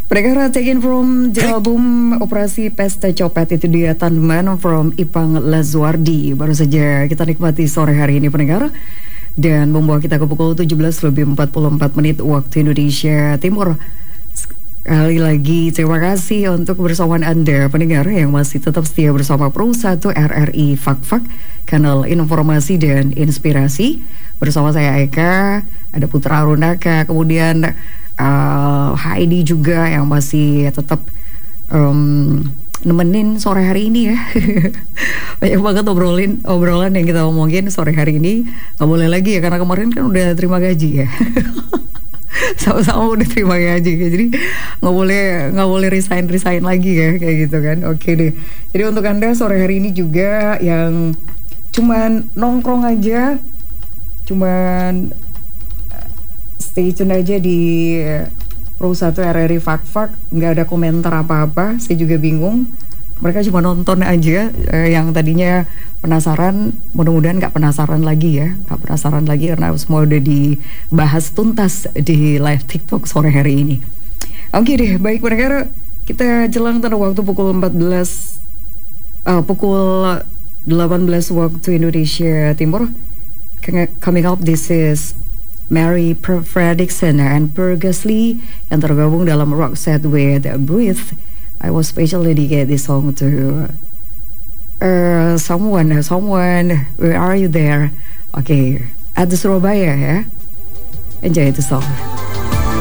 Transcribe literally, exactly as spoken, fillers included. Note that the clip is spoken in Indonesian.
Pendengar, taken from the album Operasi Pesta Copet, itu dia Tanman from Ipang Lazuardi. Baru saja kita nikmati sore hari ini pendengar, dan membawa kita ke pukul tujuh belas lebih empat puluh empat menit waktu Indonesia Timur. Sekali lagi terima kasih untuk kebersamaan Anda pendengar yang masih tetap setia bersama Pro satu R R I Fak-Fak, kanal informasi dan inspirasi. Bersama saya Eka, ada Putra Arunaka, kemudian uh, Heidi juga yang masih tetap um, nemenin sore hari ini ya. Banyak banget obrolin obrolan yang kita omongin sore hari ini. Gak boleh lagi ya, karena kemarin kan udah terima gaji ya. Sama-sama udah terima gaji ya, jadi nggak boleh nggak boleh resign resign lagi ya, kayak gitu kan. Oke deh, jadi untuk Anda sore hari ini juga yang cuman nongkrong aja, cuman stay tune aja di Pro satu R R I Fak-Fak, nggak ada komentar apa-apa, saya juga bingung. Mereka cuma nonton aja, eh, yang tadinya penasaran, mudah-mudahan nggak penasaran lagi ya, nggak penasaran lagi karena semua udah dibahas tuntas di live TikTok sore hari ini. Oke deh, baik pendengar, kita jelang tanda waktu pukul empat belas, uh, pukul delapan belas waktu Indonesia Timur. Coming up, this is Mary Fredriksson and Per Gessle yang tergabung dalam Rock Set with Breathe. I will specially dedicate this song to uh, someone, someone, where are you there? Oke, okay. At the Surabaya ya. Enjoy the song.